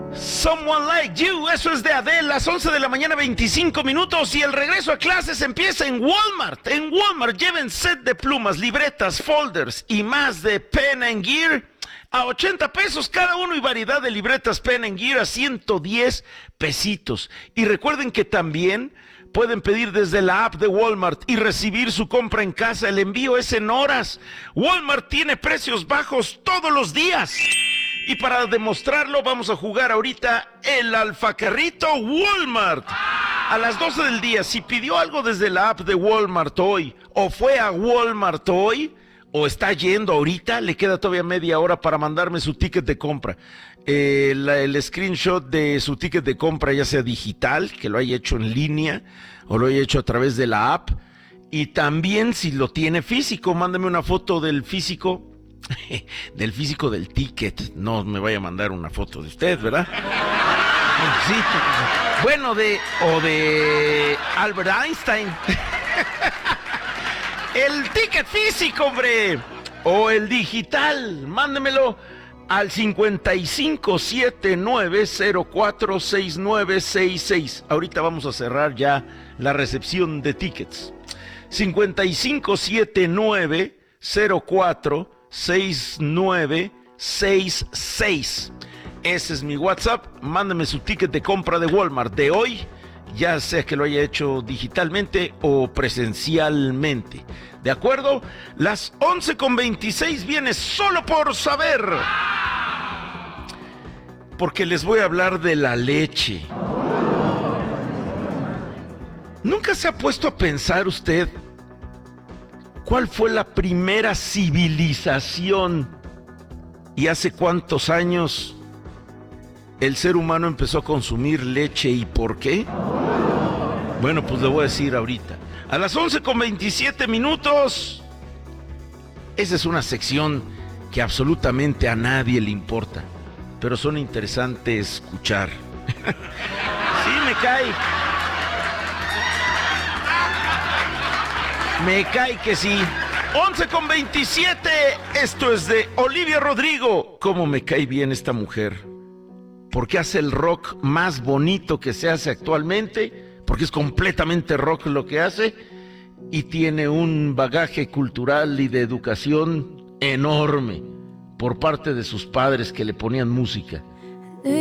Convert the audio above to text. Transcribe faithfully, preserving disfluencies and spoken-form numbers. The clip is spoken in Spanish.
Someone Like You, eso es de Adele, las once de la mañana, veinticinco minutos, y el regreso a clases empieza en Walmart. En Walmart lleven set de plumas, libretas, folders y más de Pen and Gear a ochenta pesos cada uno, y variedad de libretas Pen and Gear a ciento diez pesitos. Y recuerden que también pueden pedir desde la app de Walmart y recibir su compra en casa. El envío es en horas. Walmart tiene precios bajos todos los días. Y para demostrarlo vamos a jugar ahorita el alfacarrito Walmart. A las doce del día, si pidió algo desde la app de Walmart hoy, o fue a Walmart hoy, o está yendo ahorita, le queda todavía media hora para mandarme su ticket de compra. Eh, la, el screenshot de su ticket de compra, ya sea digital, que lo haya hecho en línea, o lo haya hecho a través de la app. Y también si lo tiene físico, mándame una foto del físico. Del físico del ticket. No me vaya a mandar una foto de usted, ¿verdad? Sí. Bueno, de o de Albert Einstein. El ticket físico, hombre. O el digital. Mándemelo al cincuenta y cinco setenta y nueve cero cuatro sesenta y nueve sesenta y seis. Ahorita vamos a cerrar ya la recepción de tickets. cincuenta y cinco setenta y nueve cero cuatro seis nueve seis seis. Ese es mi WhatsApp. Mándame su ticket de compra de Walmart de hoy, ya sea que lo haya hecho digitalmente o presencialmente. ¿De acuerdo? Las once con veintiséis viene Solo por Saber, porque les voy a hablar de la leche. ¿Nunca se ha puesto a pensar usted cuál fue la primera civilización y hace cuántos años el ser humano empezó a consumir leche y por qué? Bueno, pues le voy a decir ahorita. A las once con veintisiete minutos, esa es una sección que absolutamente a nadie le importa, pero son interesantes escuchar. Sí, me cae. Me cae que sí. once con veintisiete, esto es de Olivia Rodrigo. ¿Cómo me cae bien esta mujer? Porque hace el rock más bonito que se hace actualmente, porque es completamente rock lo que hace, y tiene un bagaje cultural y de educación enorme por parte de sus padres que le ponían música.